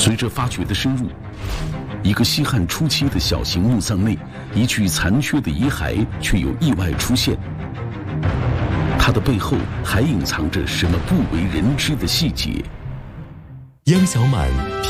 随着发掘的深入，一个西汉初期的小型墓葬内，一具残缺的遗骸却有意外出现。它的背后还隐藏着什么不为人知的细节？ 央小满